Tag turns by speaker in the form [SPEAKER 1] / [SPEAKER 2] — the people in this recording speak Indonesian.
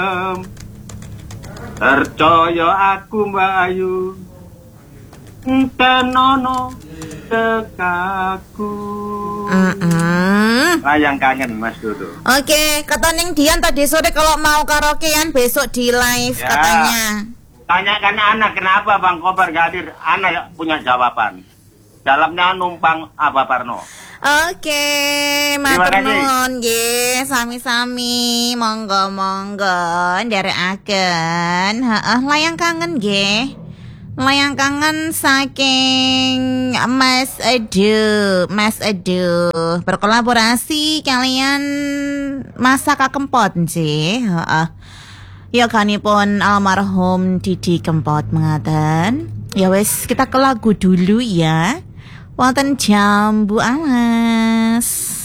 [SPEAKER 1] Percaya aku Mbak Ayu tenono tekaku. Layang kangen Mas Dodo.
[SPEAKER 2] Oke, kata Ning Dian tadi sore kalau mau karaokean besok di live
[SPEAKER 1] Ya.
[SPEAKER 2] katanya.
[SPEAKER 1] Tanyakan anak kenapa Bang Kobar gak hadir. Anak punya jawaban. Dalamnya numpang Aba Parno.
[SPEAKER 2] Oke, matur nuwun nggih, sami-sami, monggo-monggo nderekaken. Heeh, layang kangen nggih. Layang kangen saking Mas Edu berkolaborasi kalian Masak Kempot sih. Heeh. Ya kanipun almarhum Didi Kempot mengaten. Ya wes kita ke lagu dulu ya. Wonten Jambu Alas.